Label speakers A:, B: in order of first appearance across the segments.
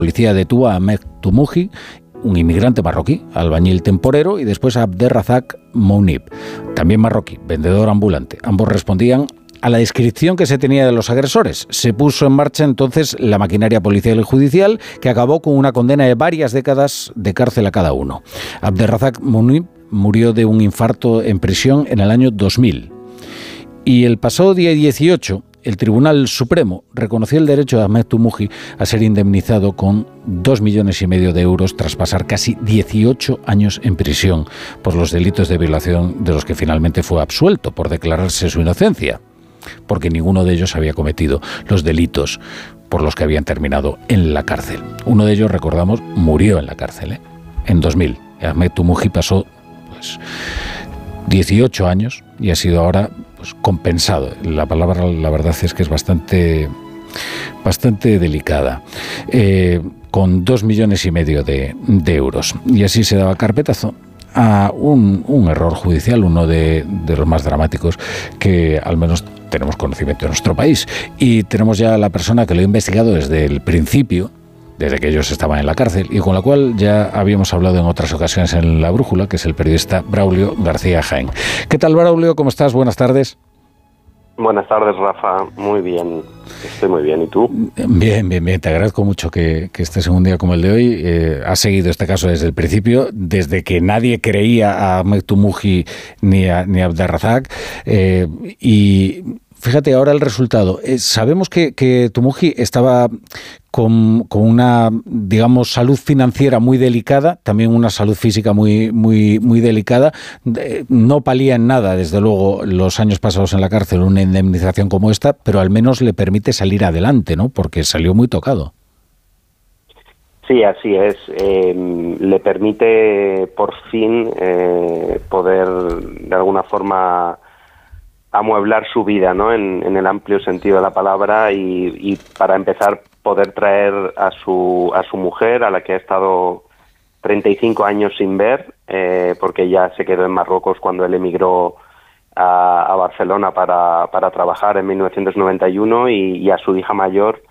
A: policía detuvo a Ahmed Toumoujhi, un inmigrante marroquí, albañil temporero, y después a Abderrazak Mounib, también marroquí, vendedor ambulante. Ambos respondían a la descripción que se tenía de los agresores. Se puso en marcha entonces la maquinaria policial y judicial, que acabó con una condena de varias décadas de cárcel a cada uno. Abderrazak Mounib murió de un infarto en prisión en el año 2000. Y el pasado día 18, el Tribunal Supremo reconoció el derecho de Ahmed Toumoujhi a ser indemnizado con 2,5 millones de euros tras pasar casi 18 años en prisión por los delitos de violación de los que finalmente fue absuelto por declararse su inocencia, porque ninguno de ellos había cometido los delitos por los que habían terminado en la cárcel. Uno de ellos, recordamos, murió en la cárcel, en 2000. Ahmed Toumoujhi pasó 18 años y ha sido ahora compensado. La palabra, la verdad es que es bastante delicada, con 2,5 millones de euros. Y así se daba carpetazo a un error judicial, uno de los más dramáticos que al menos tenemos conocimiento en nuestro país. Y tenemos ya a la persona que lo ha investigado desde el principio, desde que ellos estaban en la cárcel, y con la cual ya habíamos hablado en otras ocasiones en La Brújula, que es el periodista Braulio García Jaén. ¿Qué tal, Braulio? ¿Cómo estás? Buenas tardes.
B: Buenas tardes, Rafa. Muy bien. Estoy muy bien. ¿Y tú?
A: Bien. Te agradezco mucho que estés en un día como el de hoy. Has seguido este caso desde el principio, desde que nadie creía a Ahmed Toumoujhi ni a Abderrazak. Y fíjate ahora el resultado. Sabemos que Toumoujhi estaba con una, digamos, salud financiera muy delicada, también una salud física muy delicada. No palía en nada, desde luego, los años pasados en la cárcel una indemnización como esta, pero al menos le permite salir adelante, ¿no? Porque salió muy tocado.
B: Sí, así es. Le permite, por fin, poder, de alguna forma, amueblar su vida, ¿no? En el amplio sentido de la palabra, y para empezar poder traer a su mujer, a la que ha estado 35 años sin ver, porque ella se quedó en Marruecos cuando él emigró a Barcelona para trabajar en 1991, y a su hija mayor,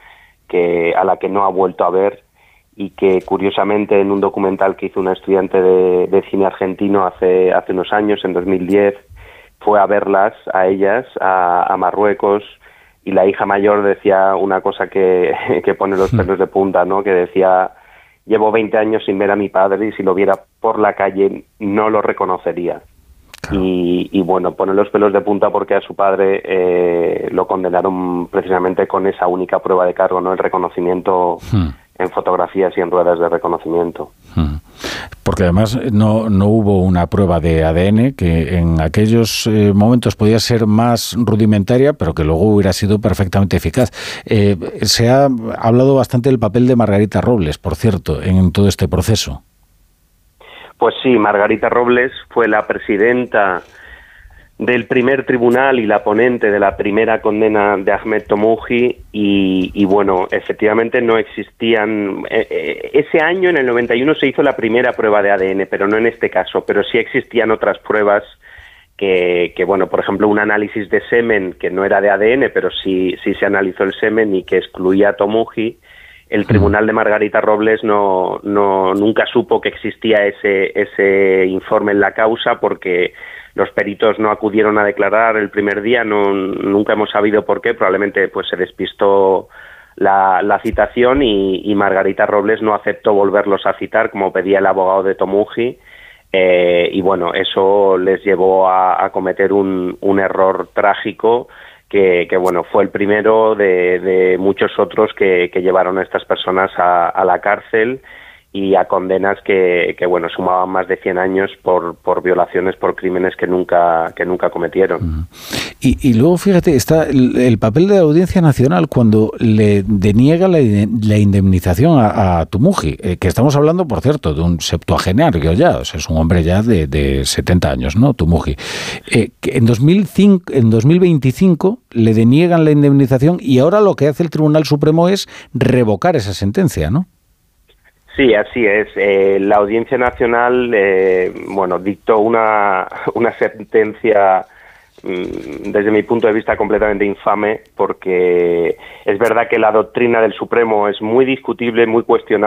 B: a la que no ha vuelto a ver, y que curiosamente en un documental que hizo una estudiante de cine argentino hace unos años, en 2010, fue a verlas, a ellas, a Marruecos, y la hija mayor decía una cosa que pone los pelos de punta, ¿no? Que decía: llevo 20 años sin ver a mi padre y si lo viera por la calle no lo reconocería. Claro. Y bueno, pone los pelos de punta porque a su padre lo condenaron precisamente con esa única prueba de cargo, ¿no? El reconocimiento en fotografías y en ruedas de reconocimiento.
A: Porque además no hubo una prueba de ADN que en aquellos momentos podía ser más rudimentaria, pero que luego hubiera sido perfectamente eficaz. Se ha hablado bastante del papel de Margarita Robles, por cierto, en todo este proceso.
B: Pues sí, Margarita Robles fue la presidenta del primer tribunal y la ponente de la primera condena de Ahmed Toumoujhi, y bueno, efectivamente no existían. Ese año, en el 91, se hizo la primera prueba de ADN, pero no en este caso, pero sí existían otras pruebas que bueno, por ejemplo, un análisis de semen que no era de ADN, pero sí se analizó el semen y que excluía a Toumoujhi. El tribunal de Margarita Robles nunca supo que existía ese informe en la causa, porque los peritos no acudieron a declarar el primer día, nunca hemos sabido por qué, probablemente pues se despistó la citación, y Margarita Robles no aceptó volverlos a citar como pedía el abogado de Toumoujhi, y bueno, eso les llevó a cometer un error trágico que bueno, fue el primero de muchos otros que llevaron a estas personas a la cárcel y a condenas que bueno, sumaban más de 100 años por violaciones, por crímenes que nunca cometieron.
A: Y luego, fíjate, está el papel de la Audiencia Nacional cuando le deniega la indemnización a Toumoujhi, que estamos hablando, por cierto, de un septuagenario ya, o sea, es un hombre ya de 70 años, ¿no? Toumoujhi. Que en 2025 le deniegan la indemnización, y ahora lo que hace el Tribunal Supremo es revocar esa sentencia, ¿no?
B: Sí, así es. La Audiencia Nacional, dictó una sentencia, desde mi punto de vista, completamente infame, porque es verdad que la doctrina del Supremo es muy discutible, muy cuestionable.